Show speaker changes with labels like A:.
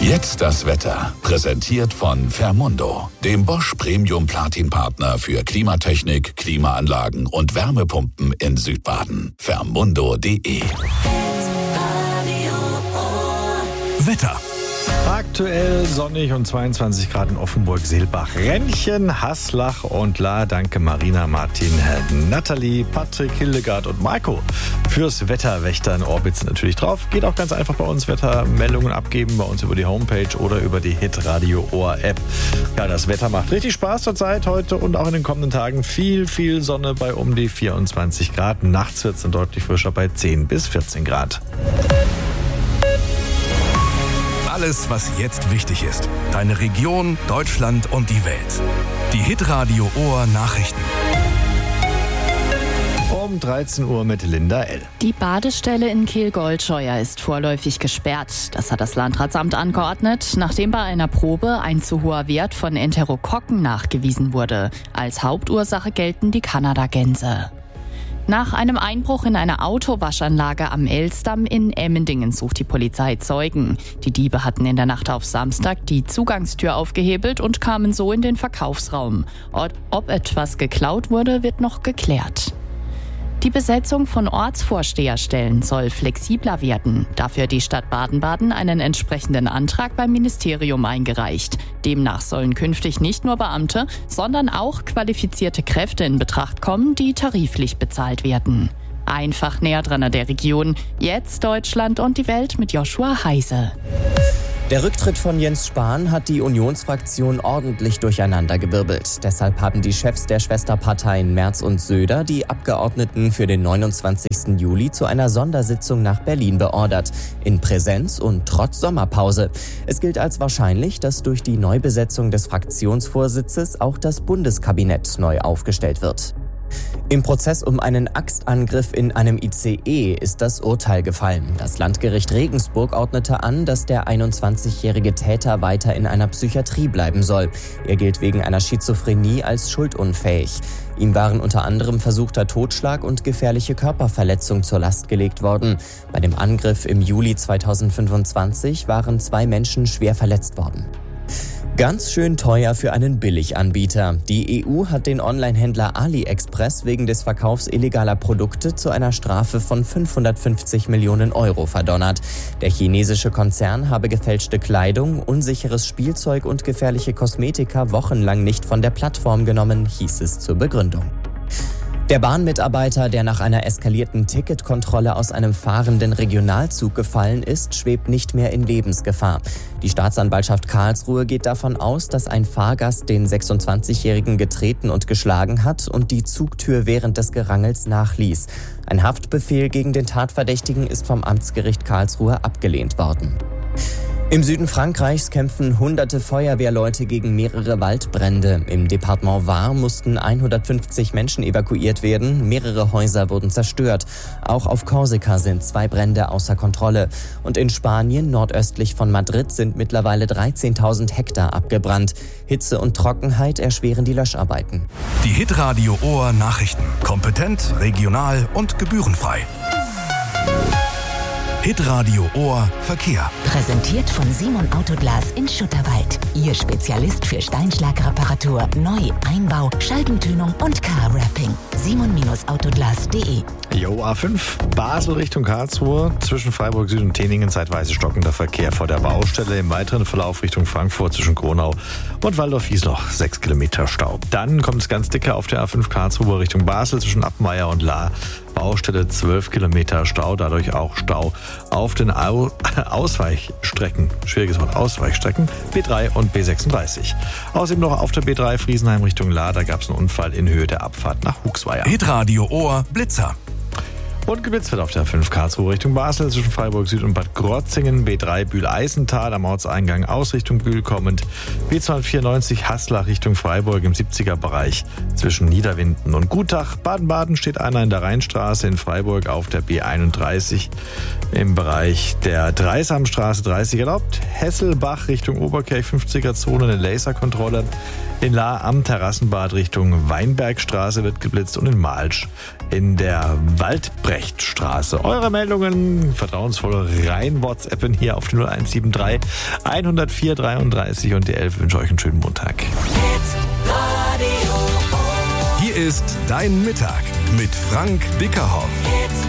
A: Jetzt das Wetter. Präsentiert von Fermundo, dem Bosch Premium Platin Partner für Klimatechnik, Klimaanlagen und Wärmepumpen in Südbaden. Fermundo.de.
B: Wetter.
C: Aktuell sonnig und 22 Grad in Offenburg, Seelbach, Rennchen, Haslach und La. Danke Marina, Martin, Nathalie, Patrick, Hildegard und Marco fürs Wetterwächter in Orbitz natürlich drauf. Geht auch ganz einfach bei uns Wettermeldungen abgeben, bei uns über die Homepage oder über die Hitradio Ohr App. Ja, das Wetter macht richtig Spaß zurzeit heute und auch in den kommenden Tagen. Viel Sonne bei um die 24 Grad. Nachts wird es dann deutlich frischer bei 10 bis 14 Grad.
B: Alles, was jetzt wichtig ist. Deine Region, Deutschland und die Welt. Die Hitradio Ohr Nachrichten.
C: Um 13 Uhr mit Linda L.
D: Die Badestelle in Kehl-Goldscheuer ist vorläufig gesperrt. Das hat das Landratsamt angeordnet, nachdem bei einer Probe ein zu hoher Wert von Enterokokken nachgewiesen wurde. Als Hauptursache gelten die Kanadagänse. Nach einem Einbruch in eine Autowaschanlage am Elsdamm in Emmendingen sucht die Polizei Zeugen. Die Diebe hatten in der Nacht auf Samstag die Zugangstür aufgehebelt und kamen so in den Verkaufsraum. Ob etwas geklaut wurde, wird noch geklärt. Die Besetzung von Ortsvorsteherstellen soll flexibler werden. Dafür hat die Stadt Baden-Baden einen entsprechenden Antrag beim Ministerium eingereicht. Demnach sollen künftig nicht nur Beamte, sondern auch qualifizierte Kräfte in Betracht kommen, die tariflich bezahlt werden. Einfach näher dran an der Region. Jetzt Deutschland und die Welt mit Joshua Heise.
E: Der Rücktritt von Jens Spahn hat die Unionsfraktion ordentlich durcheinandergewirbelt. Deshalb haben die Chefs der Schwesterparteien Merz und Söder die Abgeordneten für den 29. Juli zu einer Sondersitzung nach Berlin beordert. In Präsenz und trotz Sommerpause. Es gilt als wahrscheinlich, dass durch die Neubesetzung des Fraktionsvorsitzes auch das Bundeskabinett neu aufgestellt wird. Im Prozess um einen Axtangriff in einem ICE ist das Urteil gefallen. Das Landgericht Regensburg ordnete an, dass der 21-jährige Täter weiter in einer Psychiatrie bleiben soll. Er gilt wegen einer Schizophrenie als schuldunfähig. Ihm waren unter anderem versuchter Totschlag und gefährliche Körperverletzung zur Last gelegt worden. Bei dem Angriff im Juli 2025 waren 2 Menschen schwer verletzt worden. Ganz schön teuer für einen Billiganbieter. Die EU hat den Onlinehändler AliExpress wegen des Verkaufs illegaler Produkte zu einer Strafe von 550 Millionen Euro verdonnert. Der chinesische Konzern habe gefälschte Kleidung, unsicheres Spielzeug und gefährliche Kosmetika wochenlang nicht von der Plattform genommen, hieß es zur Begründung. Der Bahnmitarbeiter, der nach einer eskalierten Ticketkontrolle aus einem fahrenden Regionalzug gefallen ist, schwebt nicht mehr in Lebensgefahr. Die Staatsanwaltschaft Karlsruhe geht davon aus, dass ein Fahrgast den 26-Jährigen getreten und geschlagen hat und die Zugtür während des Gerangels nachließ. Ein Haftbefehl gegen den Tatverdächtigen ist vom Amtsgericht Karlsruhe abgelehnt worden. Im Süden Frankreichs kämpfen hunderte Feuerwehrleute gegen mehrere Waldbrände. Im Departement Var mussten 150 Menschen evakuiert werden. Mehrere Häuser wurden zerstört. Auch auf Korsika sind 2 Brände außer Kontrolle. Und in Spanien, nordöstlich von Madrid, sind mittlerweile 13.000 Hektar abgebrannt. Hitze und Trockenheit erschweren die Löscharbeiten.
B: Die Hitradio Ohr Nachrichten. Kompetent, regional und gebührenfrei. Hitradio Ohr Verkehr.
F: Präsentiert von Simon Autoglas in Schutterwald. Ihr Spezialist für Steinschlagreparatur, Neu-, Einbau, Scheibentönung und Car-Wrapping. Simon-Autoglas.de.
C: Jo, A5 Basel Richtung Karlsruhe. Zwischen Freiburg Süd und Teningen zeitweise stockender Verkehr vor der Baustelle. Im weiteren Verlauf Richtung Frankfurt zwischen Kronau und Waldorf-Wiesloch 6 Kilometer Stau. Dann kommt es ganz dicke auf der A5 Karlsruhe Richtung Basel zwischen Appmeier und Lahr. Baustelle 12 Kilometer Stau, dadurch auch Stau auf den Ausweichstrecken, schwieriges Wort, Ausweichstrecken B3 und B36. Außerdem noch auf der B3 Friesenheim Richtung Lahr, da gab es einen Unfall in Höhe der Abfahrt nach Huxweier.
B: Hitradio Ohr Blitzer.
C: Und geblitzt wird auf der 5 Karlsruhe Richtung Basel zwischen Freiburg Süd und Bad Krotzingen, B3 Bühl-Eisental am Ortseingang aus Richtung Bühl kommend, B294 Haslach Richtung Freiburg im 70er-Bereich zwischen Niederwinden und Gutach. Baden-Baden steht einer in der Rheinstraße in Freiburg auf der B31 im Bereich der Dreisamstraße 30 erlaubt. Hesselbach Richtung Oberkirch 50er-Zone eine Laserkontrolle. In Lahr am Terrassenbad Richtung Weinbergstraße wird geblitzt und in Malsch in der Waldbrände Brechtstraße. Eure Meldungen, vertrauensvolle rein-WhatsAppen hier auf die 0173 104 33 und die 11 wünsche euch einen schönen Montag.
B: Hier ist Dein Mittag mit Frank Bickerhoff.